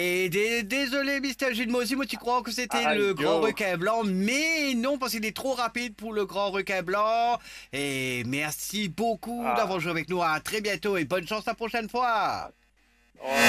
Et désolé, Mister Gilles, moi aussi, moi, tu crois que c'était Aïe, le grand yo. requin blanc, mais non, parce qu'il est trop rapide pour le grand requin blanc. Et merci beaucoup d'avoir Ah. joué avec nous. À très bientôt et bonne chance la prochaine fois. Ouais.